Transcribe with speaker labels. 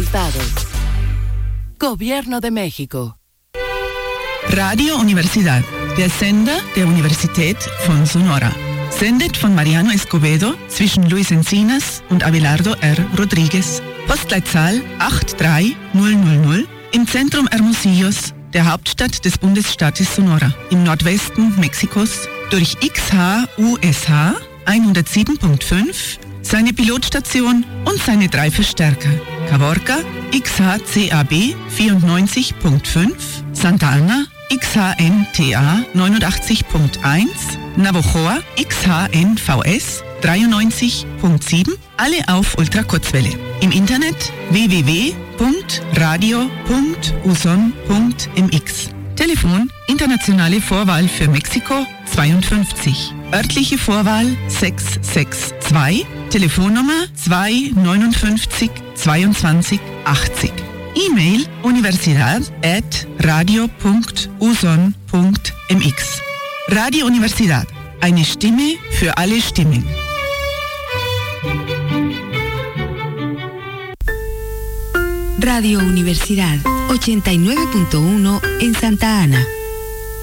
Speaker 1: estados. Gobierno de México.
Speaker 2: Radio Universidad, der Sender der Universität von Sonora. Sendet von Mariano Escobedo zwischen Luis Encinas und Abelardo R. Rodriguez. Postleitzahl 83000 im Zentrum Hermosillos, der Hauptstadt des Bundesstaates Sonora, im Nordwesten Mexikos, durch XHUSH 107.5, seine Pilotstation und seine 3 Verstärker. Caborca XHCAB 94.5, Santa Ana XHNTA 89.1, Navojoa XHNVS 93.7, alle auf Ultrakurzwelle. Im Internet www.radio.uson.mx. Telefon internationale Vorwahl für Mexiko 52, örtliche Vorwahl 662, Telefonnummer 259 22 80. E-Mail universidad@radio.uson.mx. Radio Universidad, eine Stimme für alle Stimmen.
Speaker 3: Radio Universidad 89.1 en Santa Ana.